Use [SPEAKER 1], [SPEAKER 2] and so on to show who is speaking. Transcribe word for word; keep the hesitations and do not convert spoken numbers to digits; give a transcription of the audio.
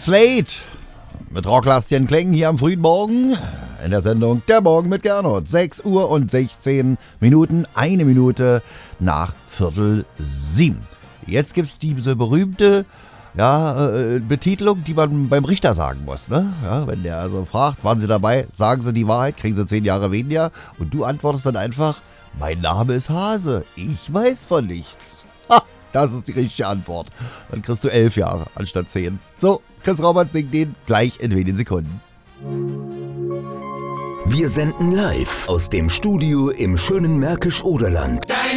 [SPEAKER 1] Slate mit rocklastigen Klängen hier am frühen Morgen in der Sendung Der Morgen mit Gernot. sechs Uhr und sechzehn Minuten, eine Minute nach Viertel sieben. Jetzt gibt's diese berühmte ja, äh, Betitelung, die man beim Richter sagen muss. Ne? Ja, wenn der also fragt, waren Sie dabei, sagen Sie die Wahrheit, kriegen Sie zehn Jahre weniger. Und du antwortest dann einfach, mein Name ist Hase, ich weiß von nichts. Ha, das ist die richtige Antwort. Dann kriegst du elf Jahre anstatt zehn. So, Chris Raubert singt den gleich in wenigen Sekunden.
[SPEAKER 2] Wir senden live aus dem Studio im schönen Märkisch-Oderland.